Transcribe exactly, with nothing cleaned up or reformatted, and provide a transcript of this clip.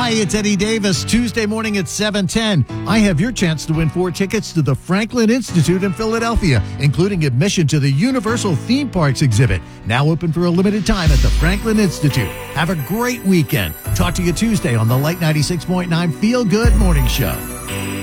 Hi, it's Eddie Davis. Tuesday morning at seven ten. I have your chance to win four tickets to the Franklin Institute in Philadelphia, including admission to the Universal Theme Parks exhibit. Now open for a limited time at the Franklin Institute. Have a great weekend. Talk to you Tuesday on the Light ninety-six point nine Feel Good Morning Show.